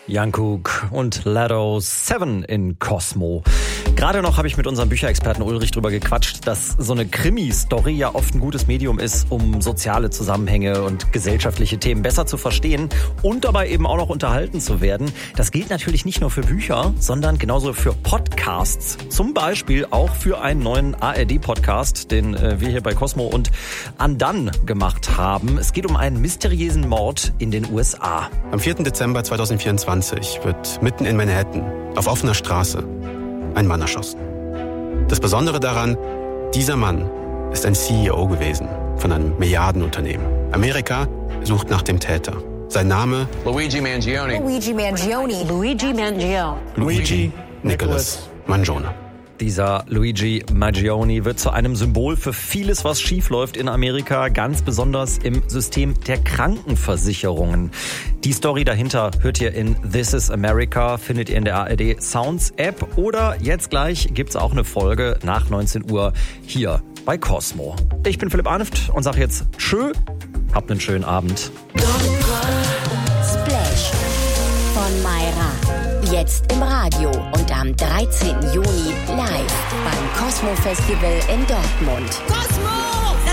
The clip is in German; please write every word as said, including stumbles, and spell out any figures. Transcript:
Jungkook und Lado Seven in Cosmo. Gerade noch habe ich mit unserem Bücherexperten Ulrich drüber gequatscht, dass so eine Krimi-Story ja oft ein gutes Medium ist, um soziale Zusammenhänge und gesellschaftliche Themen besser zu verstehen und dabei eben auch noch unterhalten zu werden. Das gilt natürlich nicht nur für Bücher, sondern genauso für Podcasts. Zum Beispiel auch für einen neuen A R D-Podcast, den äh, wir hier bei Cosmo und Undone gemacht haben. Es geht um einen mysteriösen Mord in den U S A. Am vierten Dezember zweitausendvierundzwanzig wird mitten in Manhattan auf offener Straße ein Mann erschossen. Das Besondere daran, dieser Mann ist ein C E O gewesen von einem Milliardenunternehmen. Amerika sucht nach dem Täter. Sein Name? Luigi Mangione. Luigi Mangione. Luigi Mangione. Luigi Nicholas Mangione. Dieser Luigi Mangione wird zu einem Symbol für vieles, was schiefläuft in Amerika, ganz besonders im System der Krankenversicherungen. Die Story dahinter hört ihr in This is America, findet ihr in der A R D Sounds App oder jetzt gleich gibt's auch eine Folge nach neunzehn Uhr hier bei Cosmo. Ich bin Philipp Arneft und sage jetzt tschö, habt einen schönen Abend. Splash von Mayra. Jetzt im Radio und am dreizehnten Juni live beim Cosmo Festival in Dortmund. Cosmo!